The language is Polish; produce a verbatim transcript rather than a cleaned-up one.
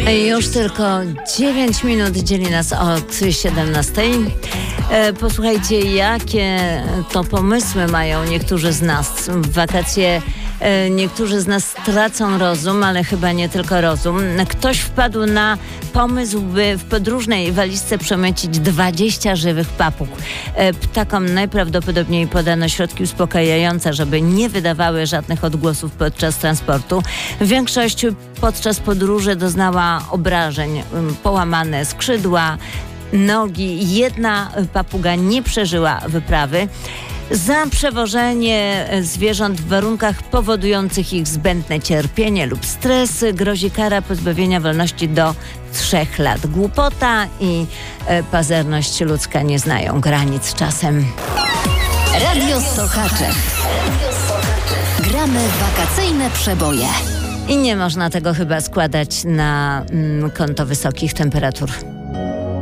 Już tylko dziewięć minut dzieli nas od siedemnastej. Posłuchajcie, jakie to pomysły mają niektórzy z nas. W wakacje niektórzy z nas tracą rozum, ale chyba nie tylko rozum. Ktoś wpadł na pomysł, by w podróżnej walizce przemycić dwadzieścia żywych papug. Ptakom najprawdopodobniej podano środki uspokajające, żeby nie wydawały żadnych odgłosów podczas transportu. Większość podczas podróży doznała obrażeń, połamane skrzydła, nogi. Jedna papuga nie przeżyła wyprawy. Za przewożenie zwierząt w warunkach powodujących ich zbędne cierpienie lub stres grozi kara pozbawienia wolności do trzech lat. Głupota i pazerność ludzka nie znają granic czasem. Radio Sochaczew. Gramy w wakacyjne przeboje. I nie można tego chyba składać na mm, konto wysokich temperatur.